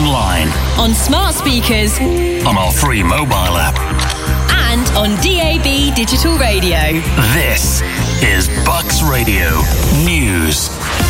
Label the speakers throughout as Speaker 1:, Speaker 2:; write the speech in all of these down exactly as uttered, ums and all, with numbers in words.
Speaker 1: online,
Speaker 2: on smart speakers,
Speaker 1: on our free mobile app,
Speaker 2: and on D A B digital radio.
Speaker 1: This is Bucks Radio News.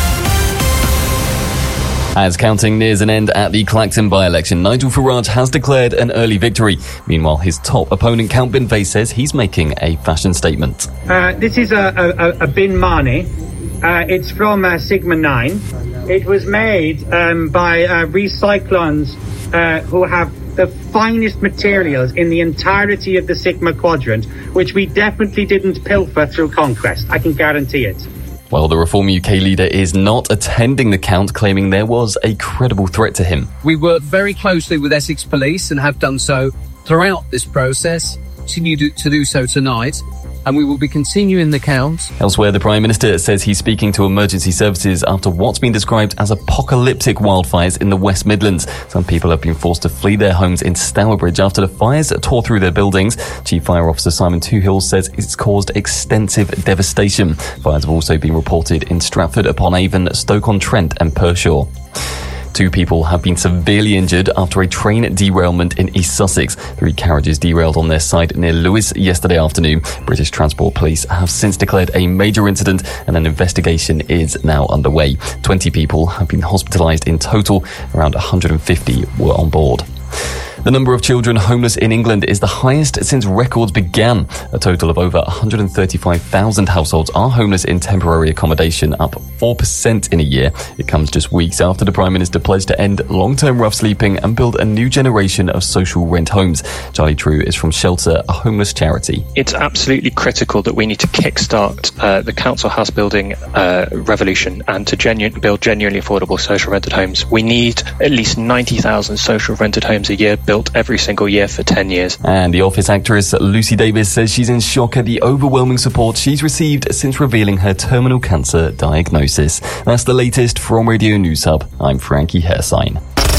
Speaker 3: As counting nears an end at the Clacton by-election, Nigel Farage has declared an early victory. Meanwhile, his top opponent, Count Binface, says he's making a fashion statement.
Speaker 4: Uh, this is a, a, a bin Marnie. Uh, it's from uh, Sigma nine. It was made um, by uh, Recyclons, uh, who have the finest materials in the entirety of the Sigma quadrant, which we definitely didn't pilfer through Conquest. I can guarantee it.
Speaker 3: Well, the Reform U K leader is not attending the count, claiming there was a credible threat to him.
Speaker 5: We work very closely with Essex Police and have done so throughout this process, continue to do so tonight, and we will be continuing the count.
Speaker 3: Elsewhere, the Prime Minister says he's speaking to emergency services after what's been described as apocalyptic wildfires in the West Midlands. Some people have been forced to flee their homes in Stourbridge after the fires tore through their buildings. Chief Fire Officer Simon Toohill says it's caused extensive devastation. Fires have also been reported in Stratford-upon-Avon, Stoke-on-Trent and Pershore. Two people have been severely injured after a train derailment in East Sussex. Three carriages derailed on their side near Lewes yesterday afternoon. British Transport Police have since declared a major incident and an investigation is now underway. twenty people have been hospitalised in total. Around one hundred fifty were on board. The number of children homeless in England is the highest since records began. A total of over one hundred thirty-five thousand households are homeless in temporary accommodation, up four percent in a year. It comes just weeks after the Prime Minister pledged to end long-term rough sleeping and build a new generation of social rent homes. Charlie True is from Shelter, a homeless charity.
Speaker 6: It's absolutely critical that we need to kickstart uh, the council house building uh, revolution and to genu- build genuinely affordable social rented homes. We need at least ninety thousand social rented homes a year built every single year for ten years.
Speaker 3: And the Office actress Lucy Davis says she's in shock at the overwhelming support she's received since revealing her terminal cancer diagnosis. That's the latest from Radio News Hub. I'm Frankie Hairsign.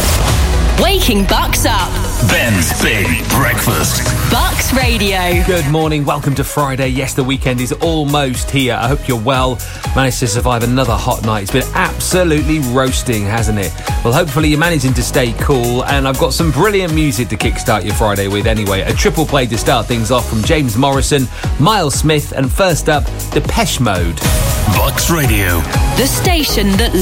Speaker 2: Waking Bucks up.
Speaker 1: Ben's Big Breakfast.
Speaker 2: Bucks Radio.
Speaker 7: Good morning. Welcome to Friday. Yes, the weekend is almost here. I hope you're well. Managed to survive another hot night. It's been absolutely roasting, hasn't it? Well, hopefully you're managing to stay cool. And I've got some brilliant music to kickstart your Friday with anyway. A triple play to start things off from James Morrison, Miles Smith, and first up, Depeche Mode.
Speaker 1: Bucks Radio.
Speaker 2: The station that